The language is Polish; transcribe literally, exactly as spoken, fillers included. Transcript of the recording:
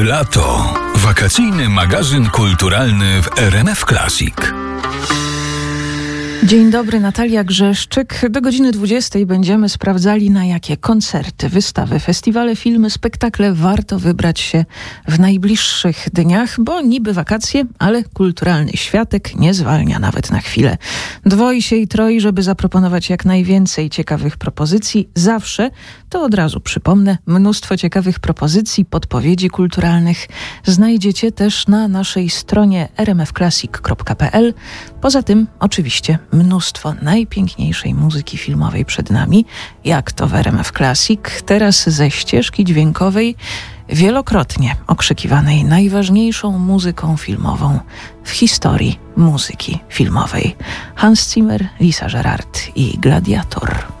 Lato. Wakacyjny magazyn kulturalny w R M F Classic. Dzień dobry, Natalia Grzeszczyk. Do godziny dwudziestej będziemy sprawdzali, na jakie koncerty, wystawy, festiwale, filmy, spektakle warto wybrać się w najbliższych dniach, bo niby wakacje, ale kulturalny światek nie zwalnia nawet na chwilę. Dwoi się i troi, żeby zaproponować jak najwięcej ciekawych propozycji. Zawsze, to od razu przypomnę, mnóstwo ciekawych propozycji, podpowiedzi kulturalnych znajdziecie też na naszej stronie r m f classic kropka p l. Poza tym oczywiście mnóstwo najpiękniejszej muzyki filmowej przed nami, jak to w R M F Classic, teraz ze ścieżki dźwiękowej, wielokrotnie okrzykiwanej najważniejszą muzyką filmową w historii muzyki filmowej. Hans Zimmer, Lisa Gerrard i Gladiator.